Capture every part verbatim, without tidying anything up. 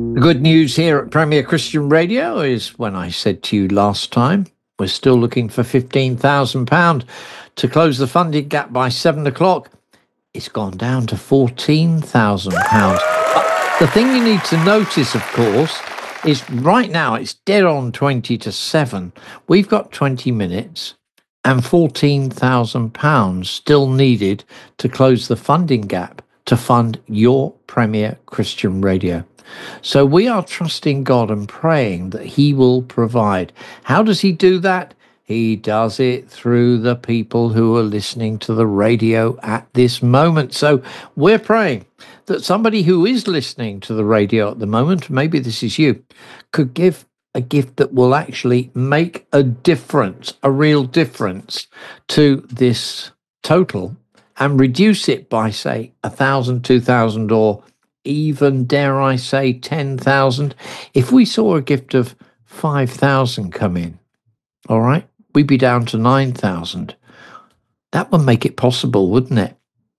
The good news here at Premier Christian Radio is when I said to you last time, we're still looking for fifteen thousand pounds to close the funding gap by seven o'clock. It's gone down to fourteen thousand pounds. But the thing you need to notice, of course, is right now it's dead on twenty to seven. We've got twenty minutes and fourteen thousand pounds still needed to close the funding gap to fund your Premier Christian Radio. So we are trusting God and praying that he will provide. How does he do that? He does it through the people who are listening to the radio at this moment. So we're praying that somebody who is listening to the radio at the moment, maybe this is you, could give a gift that will actually make a difference, a real difference to this total, and reduce it by, say, a thousand, two thousand, or even, dare I say, ten thousand. If we saw a gift of five thousand come in, all right, we'd be down to nine thousand. That would make it possible, wouldn't it?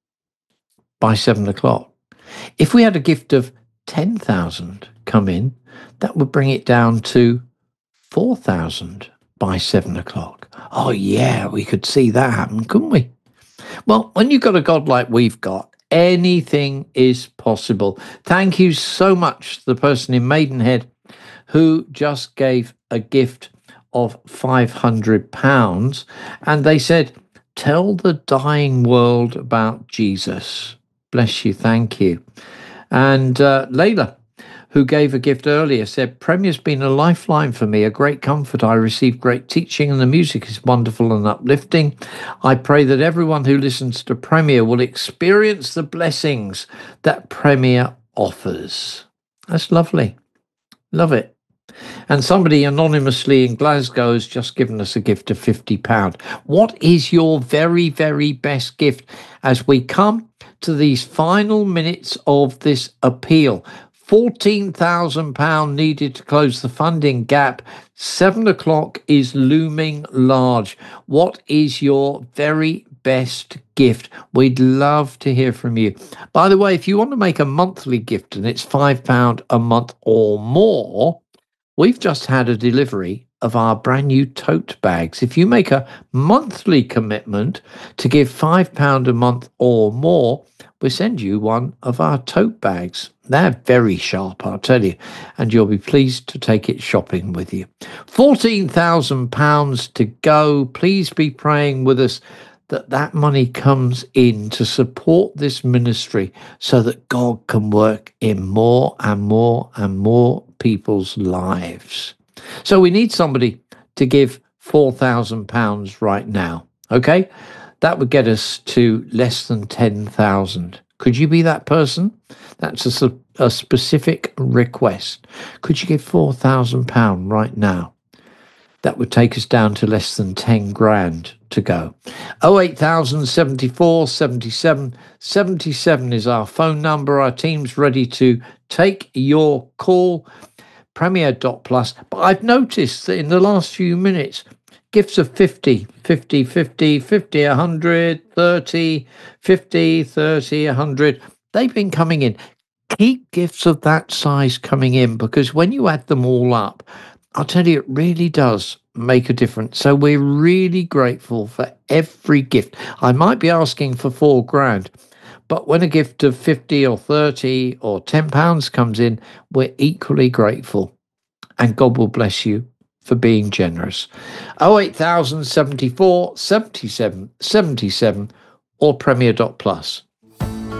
By seven o'clock. If we had a gift of ten thousand come in, that would bring it down to four thousand by seven o'clock. Oh, yeah, we could see that happen, couldn't we? Well, when you've got a God like we've got, anything is possible. Thank you so much to the person in Maidenhead who just gave a gift of five hundred pounds. And they said, tell the dying world about Jesus. Bless you. Thank you. And uh, Layla, who gave a gift earlier, said, Premier's been a lifeline for me, a great comfort. I received great teaching and the music is wonderful and uplifting. I pray that everyone who listens to Premier will experience the blessings that Premier offers. That's lovely. Love it. And somebody anonymously in Glasgow has just given us a gift of fifty pounds. What is your very, very best gift as we come to these final minutes of this appeal? fourteen thousand pounds needed to close the funding gap. Seven o'clock is looming large. What is your very best gift? We'd love to hear from you. By the way, if you want to make a monthly gift and it's five pounds a month or more, we've just had a delivery of our brand new tote bags. If you make a monthly commitment to give five pounds a month or more, we send you one of our tote bags. They're very sharp, I'll tell you, and you'll be pleased to take it shopping with you. fourteen thousand pounds to go. Please be praying with us that that money comes in to support this ministry so that God can work in more and more and more people's lives. So we need somebody to give four thousand pounds right now, okay? That would get us to less than ten thousand. Could you be that person? That's a, a specific request. Could you give four thousand pounds right now? That would take us down to less than ten grand to go. oh eight thousand seventy-four seventy-seven seventy-seven is our phone number. Our team's ready to take your call. Premier dot plus. But I've noticed that in the last few minutes, gifts of fifty, fifty, fifty, fifty, one hundred, thirty, fifty, thirty, one hundred, they've been coming in. Keep gifts of that size coming in, because when you add them all up, I'll tell you, it really does make a difference. So we're really grateful for every gift. I might be asking for four grand, but when a gift of fifty or thirty or ten pounds comes in, we're equally grateful. And God will bless you for being generous. oh eight thousand seventy-four seventy-seven seventy-seven or Premier dot plus.